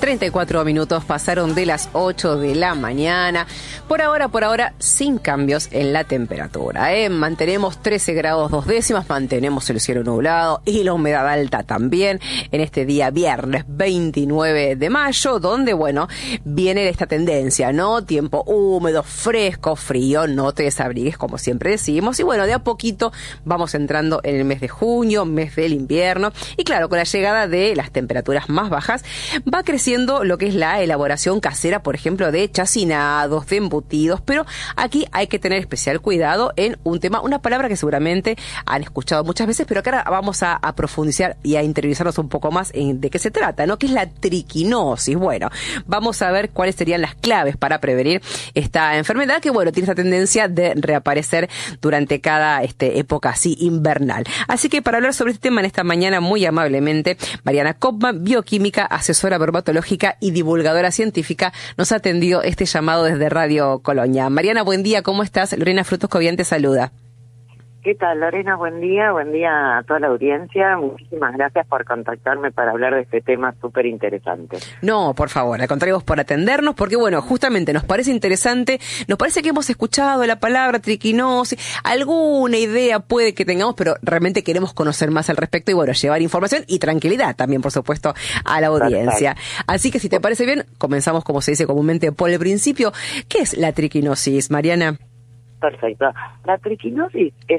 34 minutos pasaron de las 8 de la mañana. Por ahora, sin cambios en la temperatura. Mantenemos 13 grados 2 décimas, mantenemos el cielo nublado y la humedad alta también en este día viernes 29 de mayo, donde, bueno, viene esta tendencia, ¿no? Tiempo húmedo, fresco, frío, no te desabrigues, como siempre decimos. Y bueno, de a poquito vamos entrando en el mes de junio, mes del invierno. Y claro, con la llegada de las temperaturas más bajas, va creciendo lo que es la elaboración casera, por ejemplo, de chacinados, de embutidos, pero aquí hay que tener especial cuidado en un tema, una palabra que seguramente han escuchado muchas veces, pero que ahora vamos a profundizar y a interiorizarnos un poco más en de qué se trata, ¿no? Que es la triquinosis. Bueno, vamos a ver cuáles serían las claves para prevenir esta enfermedad que, bueno, tiene esta tendencia de reaparecer durante cada época así invernal. Así que para hablar sobre este tema en esta mañana, muy amablemente, Mariana Kopman, bioquímica, asesora dermatológica y divulgadora científica, nos ha atendido este llamado desde Radio Colonia. Mariana, buen día, ¿cómo estás? Lorena Frutos Cobian te saluda. ¿Qué tal, Lorena? Buen día a toda la audiencia. Muchísimas gracias por contactarme para hablar de este tema súper interesante. No, por favor, al contrario, vos por atendernos, porque bueno, justamente nos parece interesante, nos parece que hemos escuchado la palabra triquinosis, alguna idea puede que tengamos, pero realmente queremos conocer más al respecto y bueno, llevar información y tranquilidad también, por supuesto, a la audiencia. Perfecto. Así que si te parece bien, comenzamos, como se dice comúnmente, por el principio. ¿Qué es la triquinosis, Mariana? Perfecto. La triquinosis es